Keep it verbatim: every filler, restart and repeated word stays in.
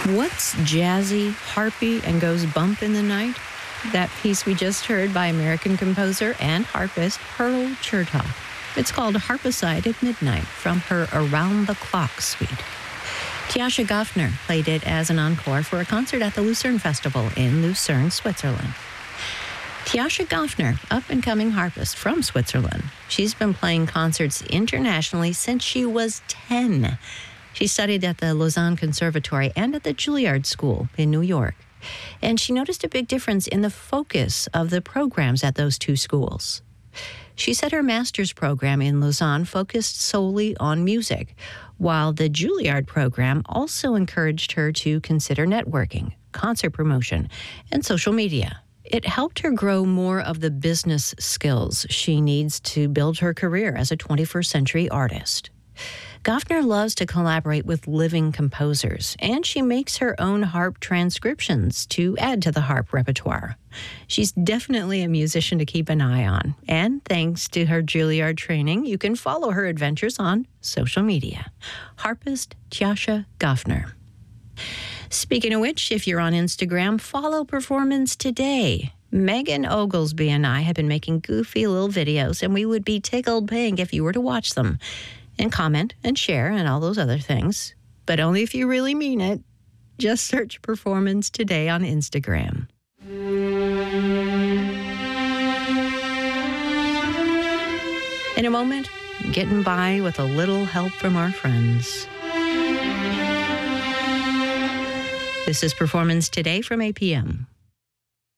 What's jazzy, harpy, and goes bump in the night? That piece we just heard by American composer and harpist Pearl Chertoff. It's called Harpicide at Midnight from her Around the Clock suite. Tiascha Goffner played it as an encore for a concert at the Lucerne Festival in Lucerne, Switzerland. Tiascha Goffner, up-and-coming harpist from Switzerland. She's been playing concerts internationally since she was ten. She studied at the Lausanne Conservatory and at the Juilliard School in New York. And she noticed a big difference in the focus of the programs at those two schools. She said her master's program in Lausanne focused solely on music, while the Juilliard program also encouraged her to consider networking, concert promotion, and social media. It helped her grow more of the business skills she needs to build her career as a twenty-first century artist. Goffner loves to collaborate with living composers, and she makes her own harp transcriptions to add to the harp repertoire. She's definitely a musician to keep an eye on, and thanks to her Juilliard training, you can follow her adventures on social media. Harpist Tiascha Goffner. Speaking of which, if you're on Instagram, follow Performance Today. Megan Oglesby and I have been making goofy little videos, and we would be tickled pink if you were to watch them. And comment and share and all those other things. But only if you really mean it. Just search Performance Today on Instagram. In a moment, getting by with a little help from our friends. This is Performance Today from A P M.